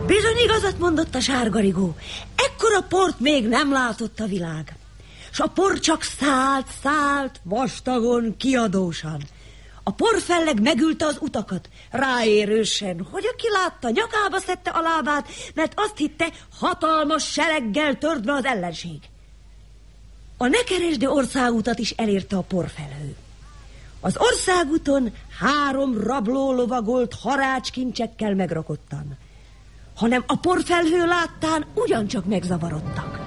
Bizony igazat mondott a sárgarigó. Ekkora port még nem látott a világ. S a por csak szállt, vastagon, kiadósan. A porfelleg megülte az utakat, ráérősen, hogy aki látta, nyakába szedte a lábát, mert azt hitte, hatalmas sereggel tört be az ellenség. A ne keresd országutat is elérte a porfelhő. Az országúton 3 rabló lovagolt harácskincsekkel megrakottan, hanem a porfelhő láttán ugyancsak megzavarodtak.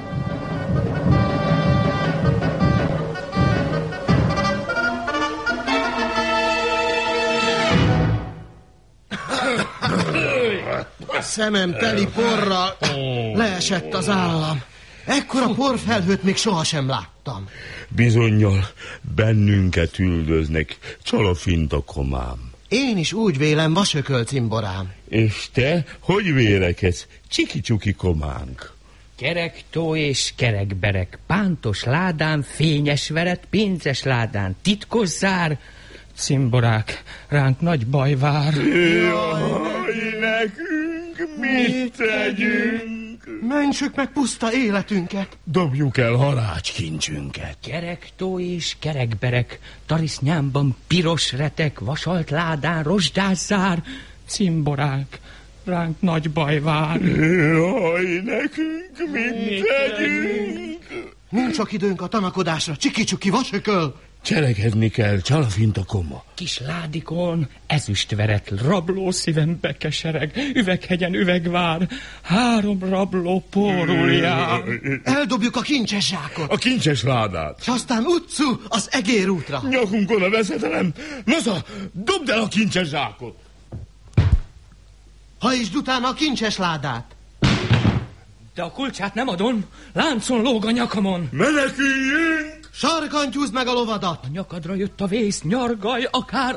A szemem teli porral leesett az állam. Ekkora porfelhőt még sohasem láttam. Bizonnyal bennünket üldöznek, csalafint a komám. Én is úgy vélem, vasököl cimborám. És te hogy vélekedsz, csiki-csuki kománk? Kerektó és kerekberek, pántos ládán, fényes veret, pénzes ládán, titkos zár, cimborák, ránk nagy baj vár. Jaj, nekünk mit tegyünk? Mentsük meg puszta életünket. Dobjuk el harácskincsünket. Kerektó és kerekberek, tarisznyámban piros retek, vasalt ládán, rozsdás zár, cimborák, ránk nagy baj vár. Jaj, nekünk mit tegyünk? Nincs sok időnk a tanakodásra, csiki-csuki vasököl. Cselekedni kell, csalafint a koma. Kis ládikon ezüstveret, rabló szívem bekesereg, üveghegyen üvegvár, 3 rabló pórul jár. Eldobjuk a kincses zsákot. A kincses ládát. És aztán utcu az egérútra. Nyakunkon a veszedelem. Noza, dobd el a kincses zsákot. Hajtsd utána a kincses ládát. De a kulcsát nem adom, láncon lóg a nyakamon. Meneküljünk! Sarkantyúzd meg a lovadat. A nyakadra jött a vész, nyargalj, akár